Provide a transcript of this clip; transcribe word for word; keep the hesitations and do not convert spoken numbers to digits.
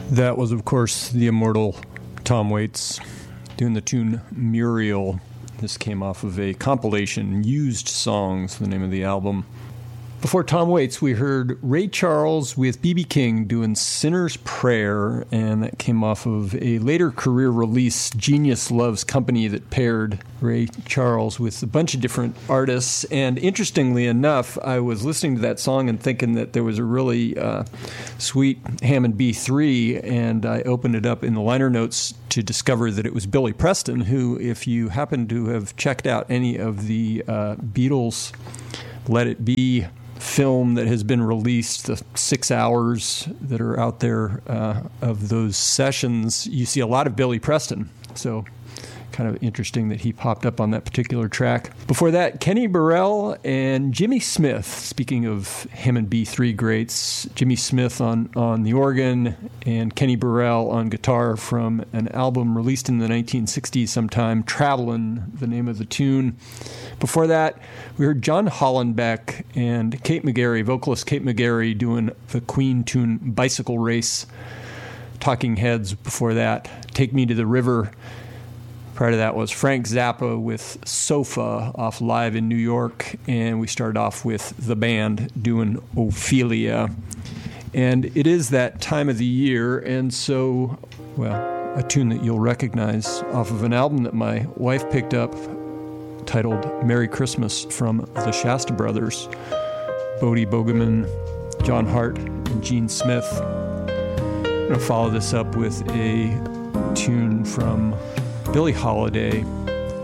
That was, of course, the immortal Tom Waits doing the tune Muriel. This came off of a compilation, Used Songs, the name of the album. Before Tom Waits, we heard Ray Charles with B B King doing Sinner's Prayer, and that came off of a later career release, Genius Loves Company, that paired Ray Charles with a bunch of different artists. And interestingly enough, I was listening to that song and thinking that there was a really uh, sweet Hammond B three, and I opened it up in the liner notes to discover that it was Billy Preston, who, if you happen to have checked out any of the uh, Beatles Let It Be film that has been released, the six hours that are out there uh, of those sessions, you see a lot of Billy Preston. So kind of interesting that he popped up on that particular track. Before that, Kenny Burrell and Jimmy Smith. Speaking of Hammond B three greats, Jimmy Smith on, on the organ and Kenny Burrell on guitar from an album released in the nineteen sixties sometime, Travelin', the name of the tune. Before that, we heard John Hollenbeck and Kate McGarry, vocalist Kate McGarry, doing the Queen tune Bicycle Race. Talking Heads before that, Take Me to the River. Prior to that was Frank Zappa with Sofa off Live in New York, and we started off with the band doing Ophelia. And it is that time of the year, and so, well, a tune that you'll recognize off of an album that my wife picked up titled Merry Christmas from the Shasta Brothers. Bodie Bogeman, John Hart, and Gene Smith. I'm going to follow this up with a tune from Billie Holiday